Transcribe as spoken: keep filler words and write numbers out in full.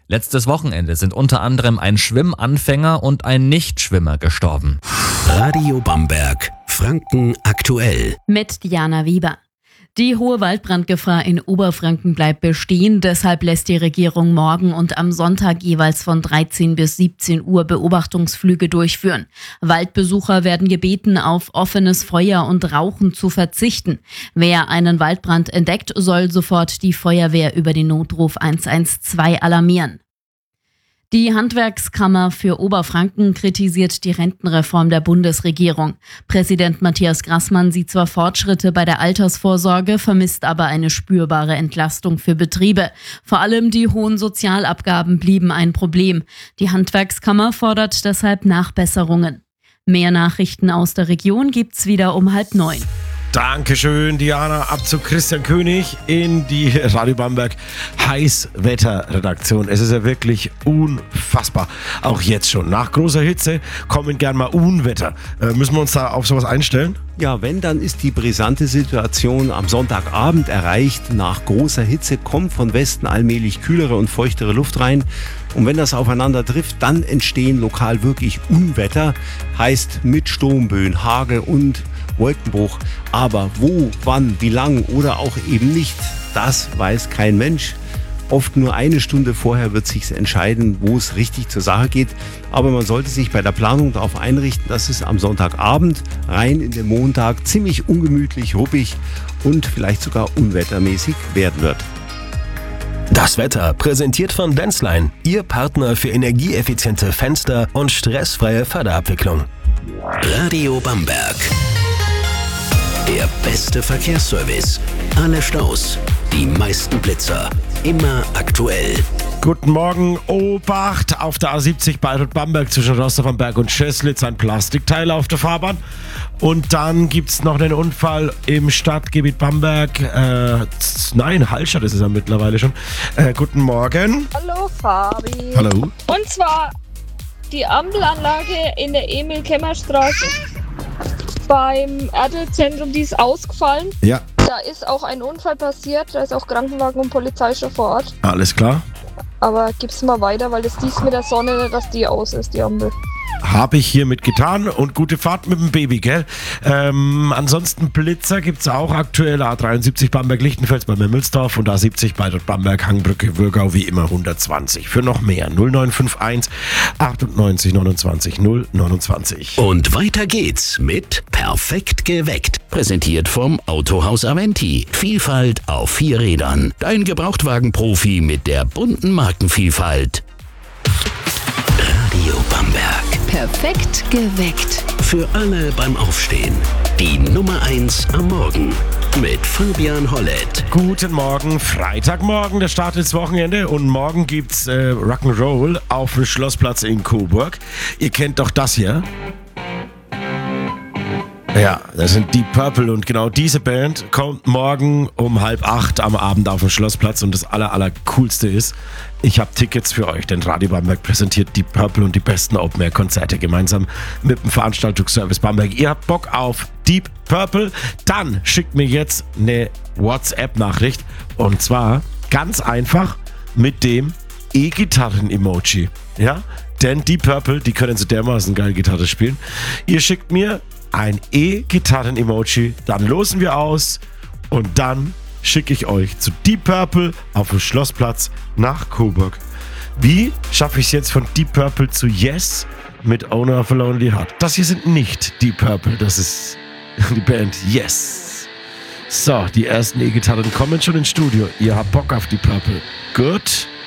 Letztes Wochenende sind unter anderem ein Schwimmanfänger und ein Nichtschwimmer gestorben. Radio Bamberg, Franken aktuell. Mit Diana Wieber. Die hohe Waldbrandgefahr in Oberfranken bleibt bestehen. Deshalb lässt die Regierung morgen und am Sonntag jeweils von dreizehn bis siebzehn Uhr Beobachtungsflüge durchführen. Waldbesucher werden gebeten, auf offenes Feuer und Rauchen zu verzichten. Wer einen Waldbrand entdeckt, soll sofort die Feuerwehr über den Notruf eins eins zwei alarmieren. Die Handwerkskammer für Oberfranken kritisiert die Rentenreform der Bundesregierung. Präsident Matthias Grassmann sieht zwar Fortschritte bei der Altersvorsorge, vermisst aber eine spürbare Entlastung für Betriebe. Vor allem die hohen Sozialabgaben blieben ein Problem. Die Handwerkskammer fordert deshalb Nachbesserungen. Mehr Nachrichten aus der Region gibt's wieder um halb neun. Dankeschön, Diana. Ab zu Christian König in die Radio Bamberg Heißwetter-Redaktion. Es ist ja wirklich unfassbar. Auch jetzt schon. Nach großer Hitze kommen gern mal Unwetter. Äh, müssen wir uns da auf sowas einstellen? Ja, wenn, dann ist die brisante Situation am Sonntagabend erreicht. Nach großer Hitze kommt von Westen allmählich kühlere und feuchtere Luft rein. Und wenn das aufeinander trifft, dann entstehen lokal wirklich Unwetter. Heißt mit Sturmböen, Hagel und Wolkenbruch. Aber wo, wann, wie lang oder auch eben nicht, das weiß kein Mensch. Oft nur eine Stunde vorher wird sich's entscheiden, wo es richtig zur Sache geht. Aber man sollte sich bei der Planung darauf einrichten, dass es am Sonntagabend rein in den Montag ziemlich ungemütlich, ruppig und vielleicht sogar unwettermäßig werden wird. Das Wetter präsentiert von Denzlein, Ihr Partner für energieeffiziente Fenster und stressfreie Förderabwicklung. Radio Bamberg. Der beste Verkehrsservice. Alle Staus, die meisten Blitzer. Immer aktuell. Guten Morgen, Obacht auf der A siebzig bei Bamberg zwischen Rostorf am Berg und Schößlitz. Ein Plastikteil auf der Fahrbahn. Und dann gibt es noch einen Unfall im Stadtgebiet Bamberg. Äh, nein, Hallstatt ist es ja mittlerweile schon. Äh, guten Morgen. Hallo Fabi. Hallo. Und zwar die Ampelanlage in der Emil-Kemmer-Straße beim Erdölzentrum, die ist ausgefallen. Ja. Da ist auch ein Unfall passiert, da ist auch Krankenwagen und Polizei schon vor Ort. Alles klar. Aber gib's mal weiter, weil das dies mit der Sonne nicht, dass die aus ist, die Ampel. Habe ich hiermit getan und gute Fahrt mit dem Baby, gell? Ähm, ansonsten Blitzer gibt es auch aktuell. A dreiundsiebzig Bamberg-Lichtenfels bei Memmelsdorf und A siebzig bei Bamberg, Hangbrücke, Würgau wie immer hundertzwanzig. Für noch mehr null neun fünf eins achtundneunzig neunundzwanzig null neunundzwanzig. Und weiter geht's mit Perfekt geweckt. Präsentiert vom Autohaus Aventi. Vielfalt auf vier Rädern. Dein Gebrauchtwagen-Profi mit der bunten Markenvielfalt. Radio Bamberg. Perfekt geweckt. Für alle beim Aufstehen. Die Nummer eins am Morgen. Mit Fabian Hollett. Guten Morgen, Freitagmorgen, der Start ins Wochenende und morgen gibt's äh, Rock'n'Roll auf dem Schlossplatz in Coburg. Ihr kennt doch das hier. Ja, das sind Deep Purple und genau diese Band kommt morgen um halb acht am Abend auf den Schlossplatz und das aller, aller coolste ist, ich habe Tickets für euch, denn Radio Bamberg präsentiert Deep Purple und die besten Open-Air-Konzerte gemeinsam mit dem Veranstaltungsservice Bamberg. Ihr habt Bock auf Deep Purple? Dann schickt mir jetzt eine WhatsApp-Nachricht und zwar ganz einfach mit dem E-Gitarren-Emoji. Ja, denn Deep Purple, die können so dermaßen geil Gitarre spielen. Ihr schickt mir ein E-Gitarren-Emoji, dann losen wir aus und dann schicke ich euch zu Deep Purple auf dem Schlossplatz nach Coburg. Wie schaffe ich es jetzt von Deep Purple zu Yes mit Owner of a Lonely Heart? Das hier sind nicht Deep Purple, das ist die Band Yes. So, die ersten E-Gitarren kommen schon ins Studio. Ihr habt Bock auf Deep Purple. Gut.